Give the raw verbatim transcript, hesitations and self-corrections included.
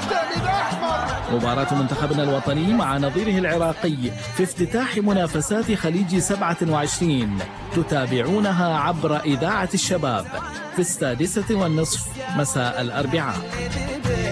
مباراة منتخبنا الوطني مع نظيره العراقي في افتتاح منافسات خليج سبعة وعشرين تتابعونها عبر إذاعة الشباب في السادسة والنصف مساء الأربعاء.